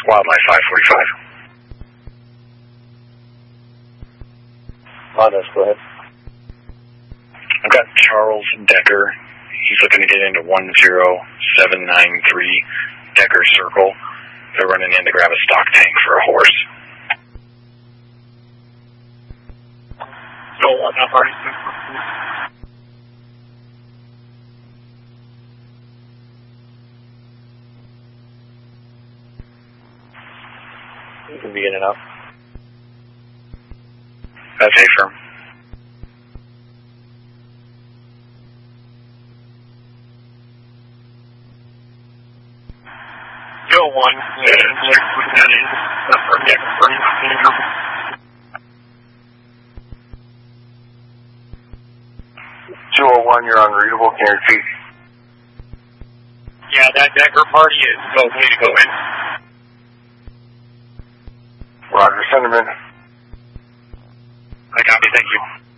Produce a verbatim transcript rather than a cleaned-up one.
Wildlife five forty-five. Honest, go ahead. I've got Charles Decker. He's looking to get into one zero seven nine three Decker Circle. They're running in to grab a stock tank for a horse. So, what's up, party? You can be in and out. That's A firm. Yo, one. two oh one, you're unreadable. Can you repeat? Yeah, that Decker party is okay to go in. Roger, send him in. I copy, thank you.